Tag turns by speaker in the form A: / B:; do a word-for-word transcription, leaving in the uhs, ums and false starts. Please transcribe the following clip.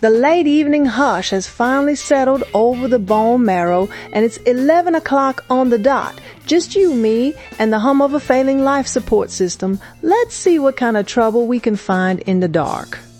A: The late evening hush has finally settled over the bone marrow, and it's eleven o'clock on the dot. Just you, me, and the hum of a failing life support system. Let's see what kind of trouble we can find in the dark.